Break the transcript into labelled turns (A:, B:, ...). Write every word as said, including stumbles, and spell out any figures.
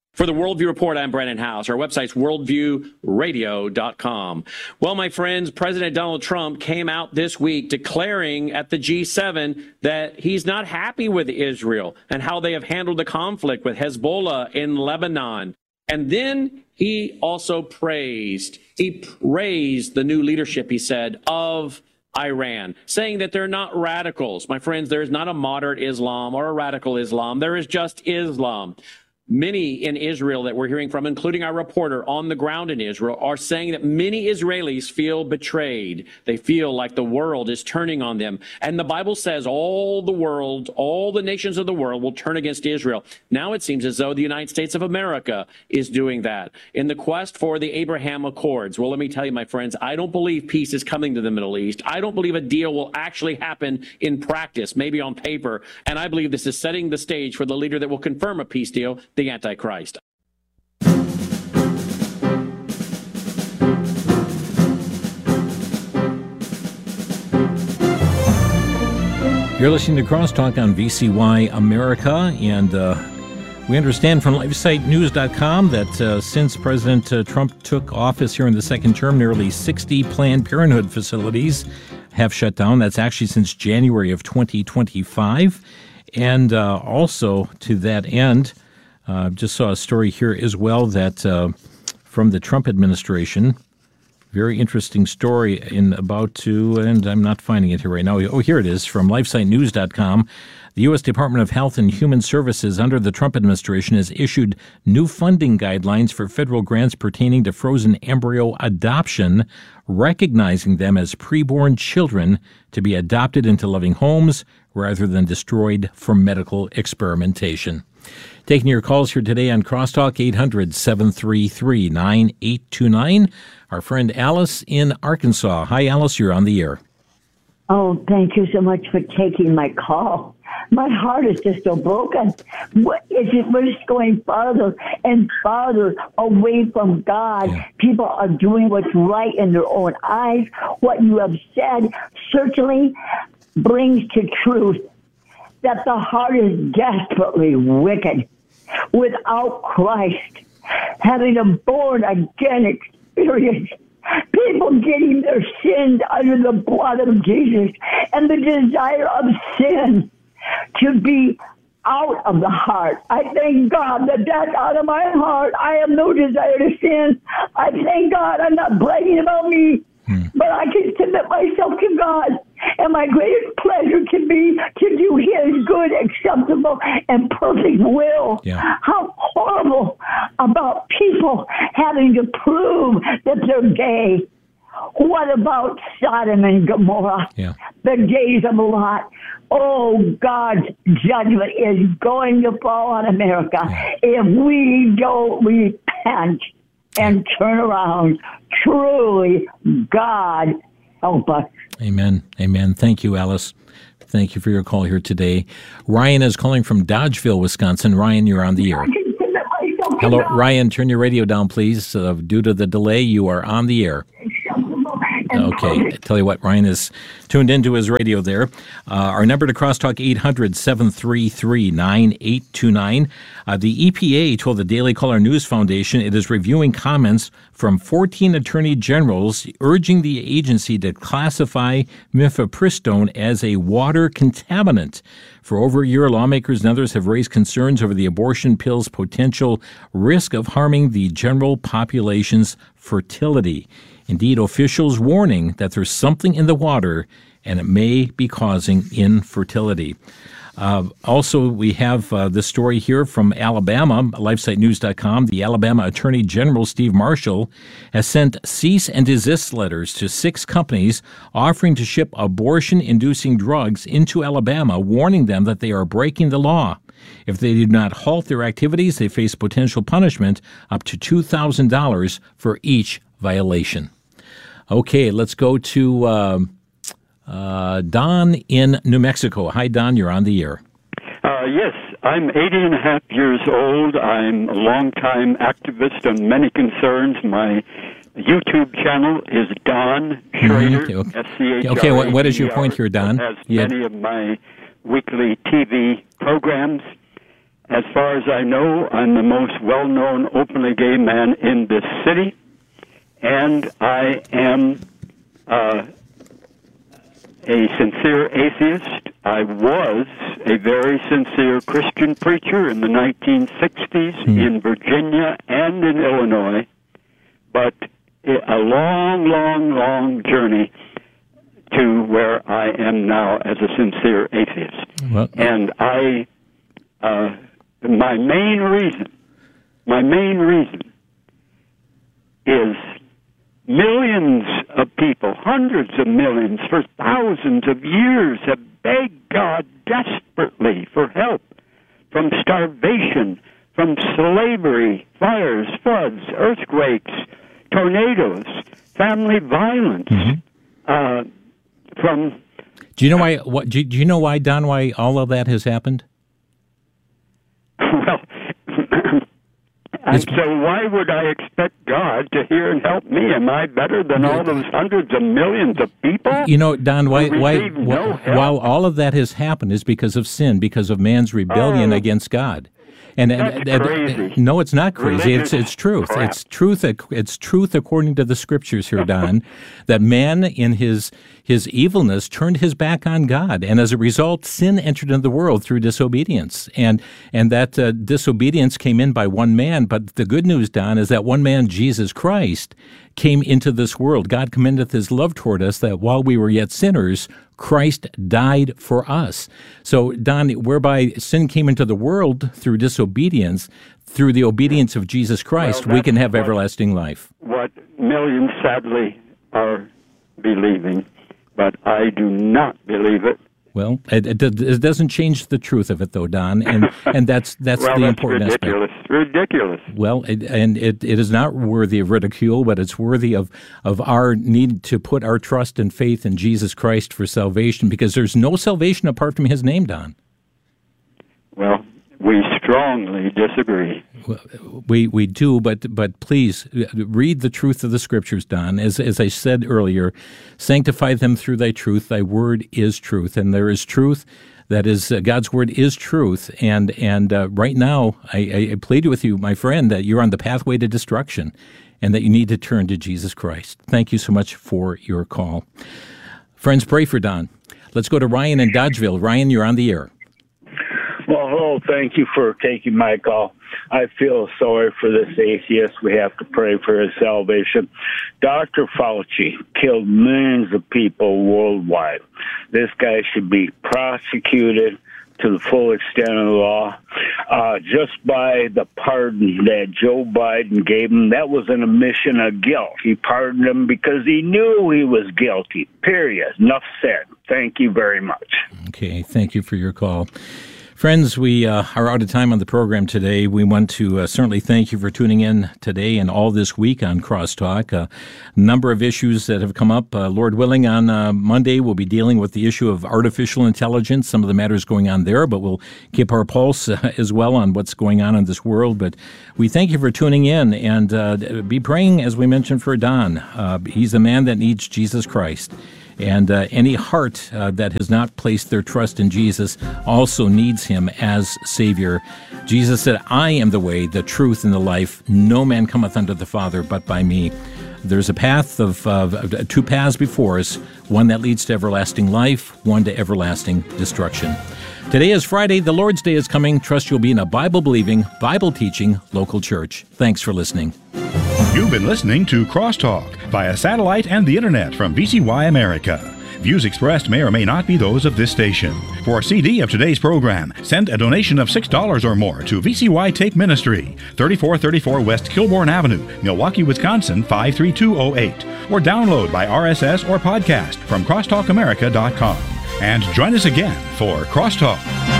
A: For the Worldview Report, I'm Brandon House. Our website's worldview radio dot com. Well, my friends, President Donald Trump came out this week declaring at the G seven that he's not happy with Israel and how they have handled the conflict with Hezbollah in Lebanon. And then he also praised, he praised the new leadership, he said, of Iran, saying that they're not radicals. My friends, there is not a moderate Islam or a radical Islam. There is just Islam. Many in Israel that we're hearing from, including our reporter on the ground in Israel, are saying that many Israelis feel betrayed. They feel like the world is turning on them. And the Bible says all the world, all the nations of the world will turn against Israel. Now it seems as though the United States of America is doing that in the quest for the Abraham Accords. Well, let me tell you, my friends, I don't believe peace is coming to the Middle East. I don't believe a deal will actually happen in practice, maybe on paper. And I believe this is setting the stage for the leader that will confirm a peace deal, the Antichrist.
B: You're listening to Crosstalk on V C Y America, and uh, we understand from LifeSite News dot com that uh, since President uh, Trump took office here in the second term, nearly sixty Planned Parenthood facilities have shut down. That's actually since January of twenty twenty-five. And uh, also to that end, I uh, just saw a story here as well that uh, from the Trump administration, very interesting story in about to, and I'm not finding it here right now. Oh, here it is from LifeSite News dot com. The U S Department of Health and Human Services under the Trump administration has issued new funding guidelines for federal grants pertaining to frozen embryo adoption, recognizing them as preborn children to be adopted into loving homes rather than destroyed for medical experimentation. Taking your calls here today on Crosstalk, eight hundred, seven three three, nine eight two nine. Our friend Alice in Arkansas. Hi, Alice, you're on the air.
C: Oh, thank you so much for taking my call. My heart is just so broken. What is it? We're just going farther and farther away from God. Yeah. People are doing what's right in their own eyes. What you have said certainly brings to truth that the heart is desperately wicked. Without Christ, having a born-again experience, people getting their sins under the blood of Jesus, and the desire of sin to be out of the heart. I thank God that that's out of my heart. I have no desire to sin. I thank God I'm not bragging about me, hmm. but I can submit myself to God. And my greatest pleasure can be to do His good, acceptable, and perfect will. Yeah. How horrible about people having to prove that they're gay. What about Sodom and Gomorrah? Yeah. The days of Lot. Oh, God's judgment is going to fall on America yeah. if we don't repent and turn around. Truly, God help us.
B: Amen. Amen. Thank you, Alice. Thank you for your call here today. Ryan is calling from Dodgeville, Wisconsin. Ryan, you're on the air. Hello, Ryan. Turn your radio down, please. Uh, due to the delay, you are on the air. Okay, I tell you what, Ryan is tuned into his radio there. Uh, our number to Crosstalk, eight hundred, seven three three, nine eight two nine. Uh, the E P A told the Daily Caller News Foundation it is reviewing comments from fourteen attorney generals urging the agency to classify mifepristone as a water contaminant. For over a year, lawmakers and others have raised concerns over the abortion pill's potential risk of harming the general population's fertility. Indeed, officials warning that there's something in the water and it may be causing infertility. Uh, also, we have uh, this story here from Alabama, LifeSite News dot com. The Alabama Attorney General, Steve Marshall, has sent cease and desist letters to six companies offering to ship abortion-inducing drugs into Alabama, warning them that they are breaking the law. If they do not halt their activities, they face potential punishment up to two thousand dollars for each violation. Okay, let's go to uh, uh, Don in New Mexico. Hi, Don, you're on the air.
D: Uh, yes, I'm eighty and a half years old. I'm a longtime activist on many concerns. My YouTube channel is Don Schrader,
B: mm-hmm. okay.
D: S C H R A D E R.
B: Okay, what, what is your point here, Don?
D: Has
B: yeah.
D: many of my weekly T V programs. as far as I know, I'm the most well-known openly gay man in this city, and I am uh, a sincere atheist. I was a very sincere Christian preacher in the nineteen sixties mm. in Virginia and in Illinois, but a long, long, long journey to where I am now as a sincere atheist. Well, and I, uh, my main reason, my main reason is millions of people, hundreds of millions, for thousands of years have begged God desperately for help from starvation, from slavery, fires, floods, earthquakes, tornadoes, family violence, mm-hmm. uh, from...
B: Do you know why, what, do you know why, Don, why all of that has happened?
D: Well... And so why would I expect God to hear and help me? Am I better than all those hundreds of millions of people?
B: You know, Don, why, why,
D: no
B: why while all of that has happened is because of sin, because of man's rebellion
D: oh,
B: against God. And, and, and,
D: crazy.
B: No, it's not crazy.
D: Religious
B: it's it's truth.
D: crap.
B: It's truth. It's truth according to the scriptures here, Don. That man in his his evilness turned his back on God, and as a result, sin entered into the world through disobedience. And and that uh, disobedience came in by one man. But the good news, Don, is that one man, Jesus Christ, came into this world. God commendeth his love toward us, that while we were yet sinners, Christ died for us. So, Don, whereby sin came into the world through disobedience, through the obedience of Jesus Christ, well, we can have
D: what,
B: everlasting life.
D: What millions sadly are believing, but I do not believe it.
B: Well, it, it, it doesn't change the truth of it, though, Don, and and that's that's
D: well,
B: the
D: that's
B: important
D: ridiculous.
B: aspect.
D: Ridiculous.
B: Well, it, and it, it is not worthy of ridicule, but it's worthy of, of our need to put our trust and faith in Jesus Christ for salvation, because there's no salvation apart from His name, Don.
D: Well, we strongly disagree.
B: We we do, but but please read the truth of the Scriptures, Don. As as I said earlier, sanctify them through Thy truth. Thy word is truth, and there is truth. That is, uh, God's word is truth. And and uh, right now, I, I plead with you, my friend, that you're on the pathway to destruction, and that you need to turn to Jesus Christ. Thank you so much for your call, friends. Pray for Don. Let's go to Ryan in Dodgeville. Ryan, you're on the air.
E: Well, hello. Thank you for taking my call. I feel sorry for this atheist. We have to pray for his salvation. Doctor Fauci killed millions of people worldwide. This guy should be prosecuted to the full extent of the law. Uh, just by the pardon that Joe Biden gave him, that was an admission of guilt. He pardoned him because he knew he was guilty, period. Enough said. Thank you very much.
B: Okay, thank you for your call. Friends, we uh, are out of time on the program today. We want to uh, certainly thank you for tuning in today and all this week on Crosstalk. A uh, number of issues that have come up. Uh, Lord willing, on uh, Monday, we'll be dealing with the issue of artificial intelligence, some of the matters going on there, but we'll keep our pulse uh, as well on what's going on in this world. But we thank you for tuning in, and uh, be praying, as we mentioned, for Don. Uh, he's the man that needs Jesus Christ. And uh, any heart uh, that has not placed their trust in Jesus also needs Him as Savior. Jesus said, I am the way, the truth, and the life. No man cometh unto the Father but by me. There's a path of uh, two paths before us, one that leads to everlasting life, one to everlasting destruction. Today is Friday. The Lord's Day is coming. Trust you'll be in a Bible-believing, Bible-teaching local church. Thanks for listening.
F: You've been listening to Crosstalk via satellite and the internet from V C Y America. Views expressed may or may not be those of this station. For a C D of today's program, send a donation of six dollars or more to V C Y Tape Ministry, thirty-four thirty-four West Kilbourne Avenue, Milwaukee, Wisconsin, five three two oh eight, or download by R S S or podcast from crosstalk america dot com. And join us again for Crosstalk.